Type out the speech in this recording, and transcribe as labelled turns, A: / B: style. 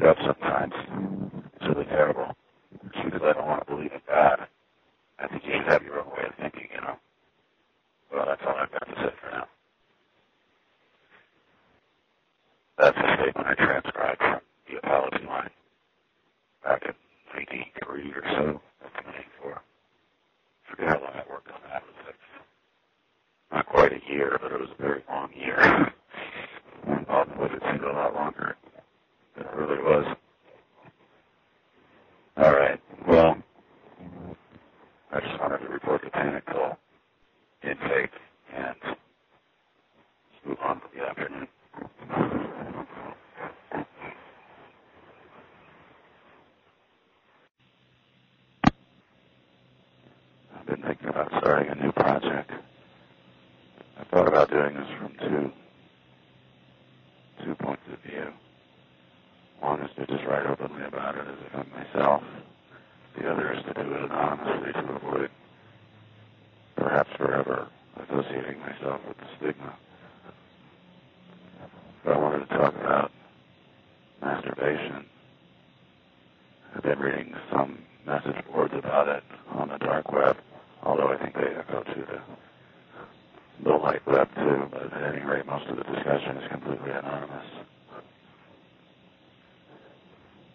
A: up sometimes. It's really terrible. It's because I don't want to believe in God. I think you should have your own way of thinking, you know. Well, that's all I've got to say for now. That's a statement I transcribed from the apology line back in 1983 or so, 1994. I forget how long I worked on that. It was like not quite a year, but it was a very long year. Although it seemed a lot longer than it really was. All right. Well, I just wanted to report the panic call intake and move on to the afternoon. I've been thinking about starting a new project. I thought about doing this from two points of view. One is to just write openly about it as if I'm myself. The other is to do it anonymously to avoid, perhaps forever, associating myself with the stigma. But I wanted to talk about masturbation. I've been reading some message boards about it on the dark web, although I think they go to the light web too, but at any rate, most of the discussion is completely anonymous.